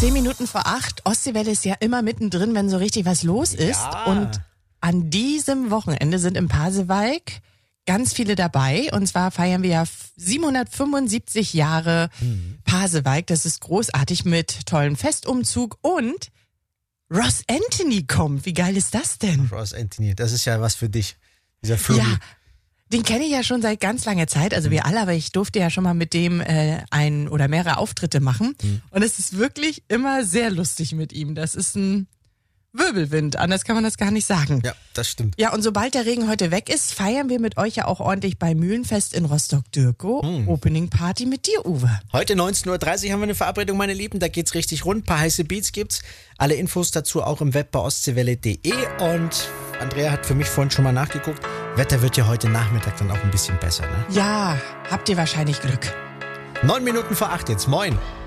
10 Minuten vor 8. Ostseewelle ist ja immer mittendrin, wenn so richtig was los ist. Ja. Und an diesem Wochenende sind im Pasewalk ganz viele dabei. Und zwar feiern wir ja 775 Jahre Pasewalk. Das ist großartig mit tollem Festumzug. Und Ross Anthony kommt. Wie geil ist das denn? Ross Anthony, das ist ja was für dich. Dieser Flugel. Ja, den kenne ich ja schon seit ganz langer Zeit, also wir alle, aber ich durfte ja schon mal mit dem ein oder mehrere Auftritte machen. Und es ist wirklich immer sehr lustig mit ihm. Das ist ein Wirbelwind, anders kann man das gar nicht sagen. Ja, das stimmt. Ja, und sobald der Regen heute weg ist, feiern wir mit euch ja auch ordentlich bei Mühlenfest in Rostock-Dürkow. Opening Party mit dir, Uwe. Heute 19.30 Uhr haben wir eine Verabredung, meine Lieben. Da geht's richtig rund. Ein paar heiße Beats gibt's. Alle Infos dazu auch im Web bei ostseewelle.de. Und Andrea hat für mich vorhin schon mal nachgeguckt. Wetter wird ja heute Nachmittag dann auch ein bisschen besser, ne? Ja, habt ihr wahrscheinlich Glück. 9 Minuten vor 8 jetzt. Moin.